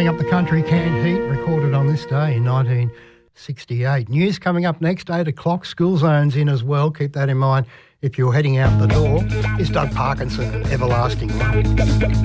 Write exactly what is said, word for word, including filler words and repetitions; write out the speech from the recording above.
playing up the country, Canned Heat, recorded on this day in nineteen sixty-eight. News coming up next, eight o'clock. School zones in as well. Keep that in mind if you're heading out the door. Here's Doug Parkinson and Everlasting Love.